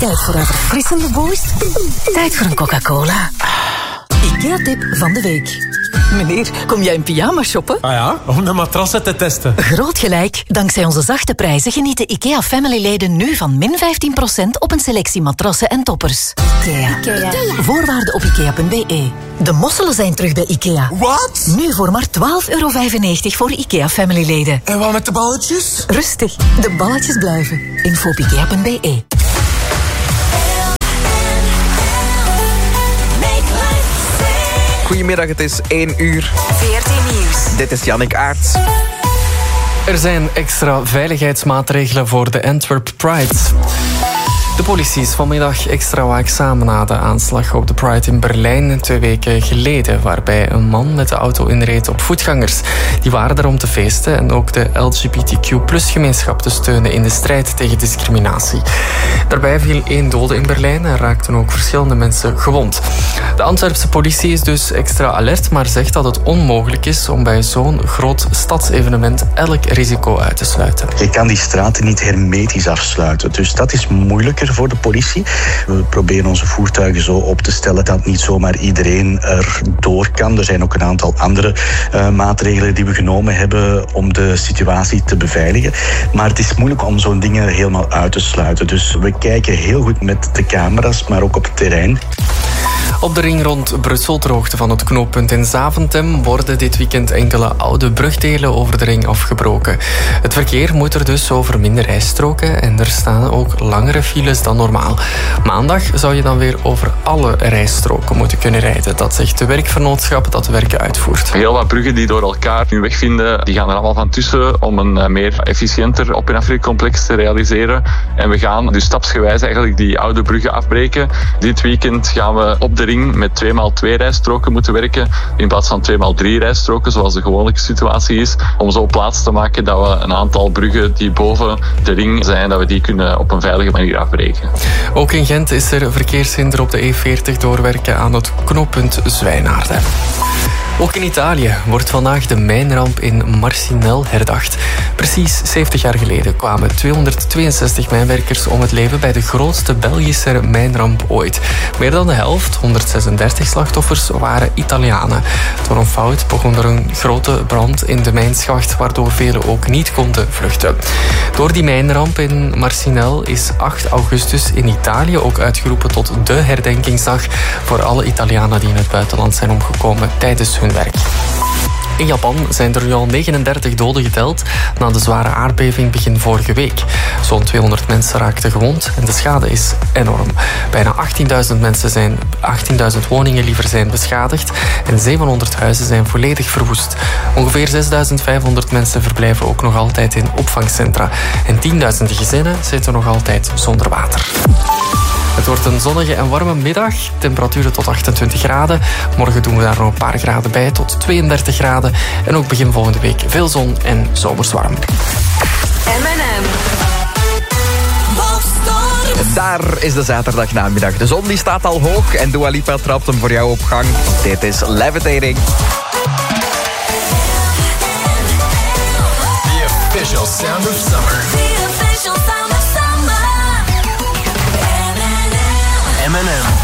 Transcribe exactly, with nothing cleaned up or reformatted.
Tijd voor een verfrissende boost. Tijd voor een Coca-Cola. IKEA-tip van de week. Meneer, kom jij in pyjama shoppen? Ah ja, om de matrassen te testen. Groot gelijk. Dankzij onze zachte prijzen genieten IKEA Family-leden nu van min vijftien procent op een selectie matrassen en toppers. IKEA. IKEA. Voorwaarden op ikea punt b e. De mosselen zijn terug bij IKEA. Wat? Nu voor maar twaalf euro vijfennegentig voor IKEA Family-leden. En wat met de balletjes? Rustig, de balletjes blijven. Info op ikea punt b e. Goedemiddag, het is één uur. V R T Nieuws. Dit is Jannik Aerts. Er zijn extra veiligheidsmaatregelen voor de Antwerp Pride. De politie is vanmiddag extra waakzaam na de aanslag op de Pride in Berlijn twee weken geleden, waarbij een man met de auto inreed op voetgangers. Die waren er om te feesten en ook de L G B T Q plus gemeenschap te steunen in de strijd tegen discriminatie. Daarbij viel één dode in Berlijn en raakten ook verschillende mensen gewond. De Antwerpse politie is dus extra alert, maar zegt dat het onmogelijk is om bij zo'n groot stadsevenement elk risico uit te sluiten. Je kan die straten niet hermetisch afsluiten, dus dat is moeilijker voor de politie. We proberen onze voertuigen zo op te stellen dat niet zomaar iedereen er door kan. Er zijn ook een aantal andere uh, maatregelen die we genomen hebben om de situatie te beveiligen. Maar het is moeilijk om zo'n dingen helemaal uit te sluiten. Dus we kijken heel goed met de camera's, maar ook op het terrein. Op de ring rond Brussel, ter hoogte van het knooppunt in Zaventem, worden dit weekend enkele oude brugdelen over de ring afgebroken. Het verkeer moet er dus over minder rijstroken en er staan ook langere files dan normaal. Maandag zou je dan weer over alle rijstroken moeten kunnen rijden. Dat zegt de werkvernootschap dat de werken uitvoert. Heel wat bruggen die door elkaar hun weg vinden, die gaan er allemaal van tussen om een meer efficiënter op- en afritcomplex te realiseren. En we gaan dus stapsgewijs eigenlijk die oude bruggen afbreken. Dit weekend gaan we op de ring met twee maal twee rijstroken moeten werken in plaats van twee maal drie rijstroken zoals de gewone situatie is. Om zo plaats te maken dat we een aantal bruggen die boven de ring zijn, dat we die kunnen op een veilige manier afbreken. Ook in Gent is er verkeershinder op de E veertig doorwerken aan het knooppunt Zwijnaarden. Ook in Italië wordt vandaag de mijnramp in Marcinelle herdacht. Precies zeventig jaar geleden kwamen tweehonderdtweeënzestig mijnwerkers om het leven bij de grootste Belgische mijnramp ooit. Meer dan de helft, honderdzesendertig slachtoffers, waren Italianen. Door een fout begon er een grote brand in de mijnschacht, waardoor velen ook niet konden vluchten. Door die mijnramp in Marcinelle is acht augustus in Italië ook uitgeroepen tot de herdenkingsdag voor alle Italianen die in het buitenland zijn omgekomen tijdens hun werk. In Japan zijn er nu al negenendertig doden geteld na de zware aardbeving begin vorige week. Zo'n tweehonderd mensen raakten gewond en de schade is enorm. Bijna achttienduizend mensen zijn, achttienduizend woningen liever zijn beschadigd en zevenhonderd huizen zijn volledig verwoest. Ongeveer zesduizend vijfhonderd mensen verblijven ook nog altijd in opvangcentra en tienduizenden gezinnen zitten nog altijd zonder water. Het wordt een zonnige en warme middag. Temperaturen tot achtentwintig graden. Morgen doen we daar nog een paar graden bij, tot tweeëndertig graden. En ook begin volgende week veel zon en zomers warm. M en M. Daar is de zaterdagnamiddag. De zon die staat al hoog en Dua Lipa trapt hem voor jou op gang. Dit is Levitating. The official sound of summer. The official sound of summer. M and M.